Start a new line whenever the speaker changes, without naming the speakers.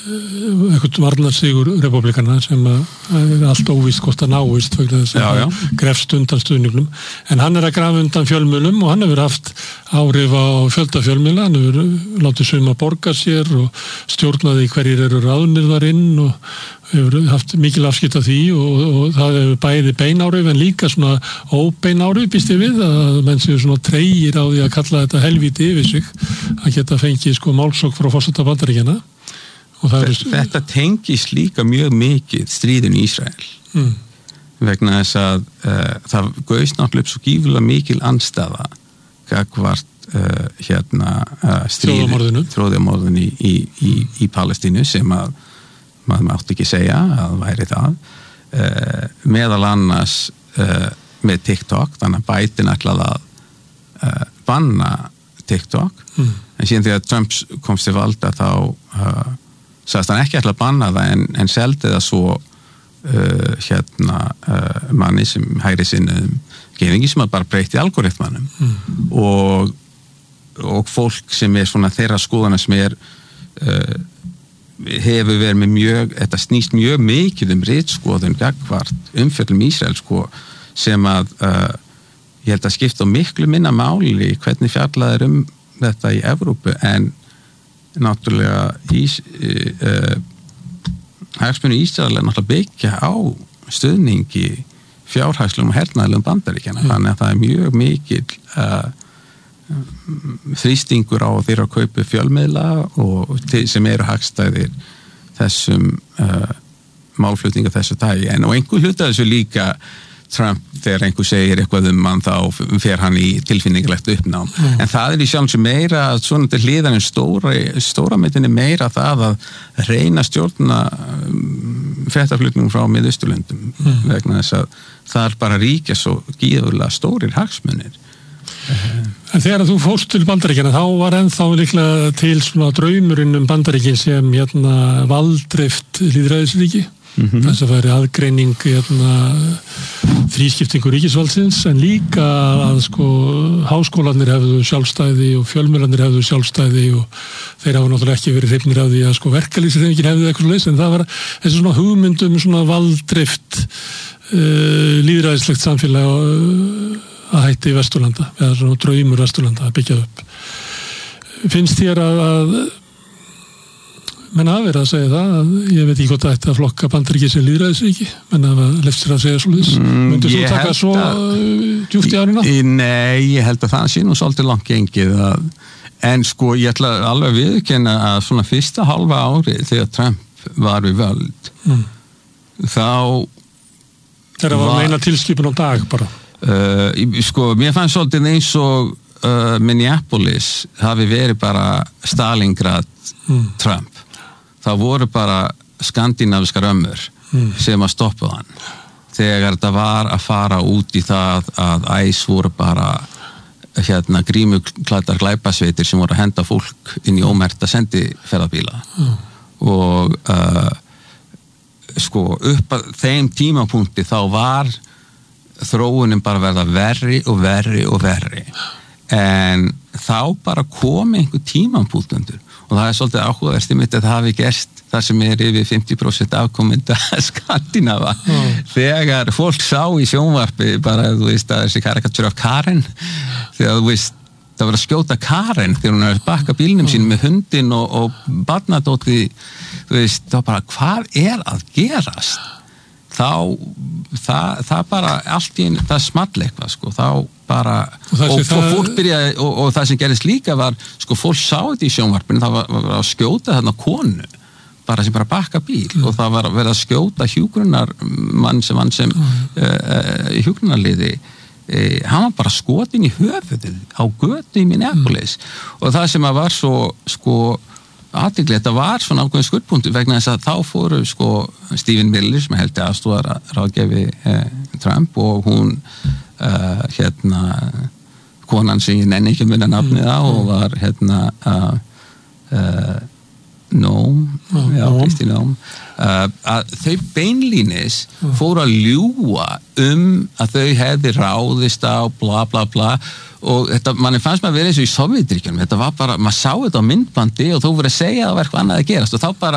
eitthvað varnarsigur republikana sem er allt óvíst hvort að náist vegna þess að grefst undan stuðningnum en hann að grafa undan fjölmiðlum og hann hefur haft áhrif á fjölda fjölmiðla, hann hefur látið suma borga sér og stjórnaði hverjir eru ráðnir þar inn og hefur haft mikil afskipt af því og það hefur bæði bein áhrif en líka svona óbein áhrif býst ég við að menn séu svona tregir á því að kalla þetta helvíti yfir sig að geta fengið sko málsókn frá forseta Bandaríkjanna og
þetta tengist líka mjög mikið stríðin í Ísrael vegna þess að það gaust náttúrulega upp svo gífulega mikil andstaða gagnvart þjóðamorðinu í Palestínu sem að maður mátti ekki segja að væri það meðal annars með TikTok þannig að Biden ætlaði að banna TikTok en síðan þegar Trump komst til valda þá sagðist hann ekki ætla að banna það en seldi það svo manni sem hægri sinnum gefingi sem að bara breyti algoritmanum og fólk sem er svona þeirra skoðana sem er hefur verið með mjög, þetta snýst mjög mikið ritskoðun gagnvart umfjöllum Ísrael sko sem að ég held að skipta miklu minna máli hvernig fjallað þetta í Evrópu en náttúrulega hagsmuni Ísrael er náttúrulega byggja á stuðningi fjárhagslegum og hernaðlegum Bandaríkjanna þannig að það er mjög mikil þrýstingur á þeirra að kaupa fjölmiðla og sem eru hagstæðir þessum málflutninga þessu tagi og einhver hluta þessu líka Trump þegar einhver segir eitthvað hann þá fer hann í tilfinningalegt uppnám en það er í sjálfs meira svona til hliðan stóra myndinni meira það að reyna stjórna fréttaflutningum frá Miðausturlöndum vegna þess að það er bara ríkja svo gífurlega stórir hagsmunir
En þegar þú fórst til Bandaríkjanna þá var ennþá líklega til svona draumurinn Bandaríkin sem valdreift lýðræðisríki þess að væri aðgreining þrískiptingu ríkisvaldsins en líka að sko háskólarnir hefðu sjálfstæði og fjölmiðlarnir hefðu sjálfstæði og þeir hafa náttúrulega ekki verið hrifnir af því að sko verkalýðshreyfingin hefðu eitthvað svoleiðis en það var þessi svona hugmyndum svona valdreift lýðræðislegt samfélag að hætti Vesturlanda eða svona draumur Vesturlanda að byggja upp finnst þér að menn hafa verið að segja það að ég veit ekki hvort það ætti að flokka Bandaríki sem lýðræðisríki menn hafa leyft sér að segja svoleiðis myndir þú taka svo djúpt í árina?
Nei, ég held að það sé nú svolítið langt gengið en sko ég ætla alveg að viðurkenna að svona fyrsta hálfa ári þegar Trump var við völd þá
þegar var eina tilskipun á dag bara
sko, mér fannst svolítið eins og Minneapolis hafi verið bara Stalingrad Trump það voru bara skandinaviskar ömmur sem að stoppa hann þegar þetta var að fara út í það að æs voru bara grímuklæddar glæpasveitir sem voru að henda fólk inn í ómerkta sendiferðabíla og sko upp að þeim tímapunkti þá var þróunin bara verða verri og verri og verri en þá bara kom einhver tímapunktur og það er svolítið áhugavert mitt að það hafi gerst það sem er yfir 50% afkominda Skandinava þegar fólk sá í sjónvarpi bara þú veist að þessi karikatúr af Karen þegar þú veist það var að skjóta Karen þegar hún er að bakka bílnum sínum með hundin og barnadóti þú veist þá bara hvað er að gerast þá það bara allt í einu það small eitthvað sko þá bara og fólk byrjaði og það sem gerðist líka var sko fólk sá þetta í sjónvarpinu það var að skjóta þarna konu bara sem bara bakka bíl og það var að vera að skjóta hjúkrunarmann sem hann sem hjúkrunarliði hann var bara skotin í höfuðið á götu í Minneapolis og það sem að var svo sko athygli, þetta var svona ákveðin skuldpunktur vegna þess að þá fóru sko Stephen Miller sem held aðstoðar ráðgjafi Trump og hún konan sem ég nenni ekki að muna nafnið á og var Kristi Nóm að þau beinlínis fóru að ljúga að þau hefði ráðist á bla bla bla og þetta, manni fannst maður verið eins og í Sovjetríkjunum þetta var bara, maður sá þetta á myndbandi og þú voru að segja að það var eitthvað annað að gerast og þá bara